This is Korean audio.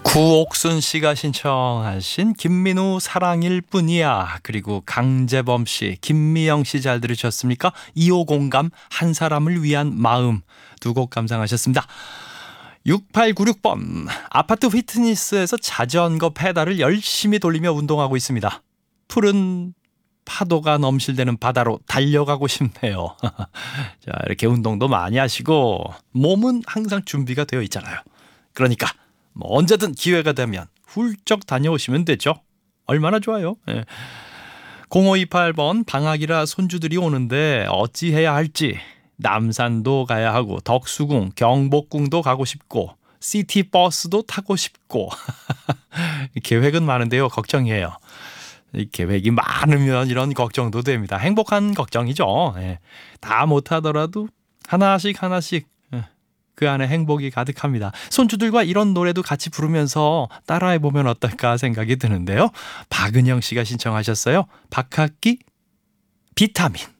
구옥순 씨가 신청하신 김민우 사랑일 뿐이야, 그리고 강재범 씨, 김미영 씨 잘 들으셨습니까? 2호 공감 한 사람을 위한 마음 두 곡 감상하셨습니다. 6896번 아파트 피트니스에서 자전거 페달을 열심히 돌리며 운동하고 있습니다. 푸른 파도가 넘실대는 바다로 달려가고 싶네요. 자, 이렇게 운동도 많이 하시고 몸은 항상 준비가 되어 있잖아요. 그러니까 언제든 기회가 되면 훌쩍 다녀오시면 되죠. 얼마나 좋아요. 0528번 방학이라 손주들이 오는데 어찌해야 할지 남산도 가야 하고 덕수궁, 경복궁도 가고 싶고 시티버스도 타고 싶고 계획은 많은데요. 걱정이에요. 이 계획이 많으면 이런 걱정도 됩니다. 행복한 걱정이죠. 다 못하더라도 하나씩 그 안에 행복이 가득합니다. 손주들과 이런 노래도 같이 부르면서 따라해보면 어떨까 생각이 드는데요. 박은영 씨가 신청하셨어요. 박학기 비타민.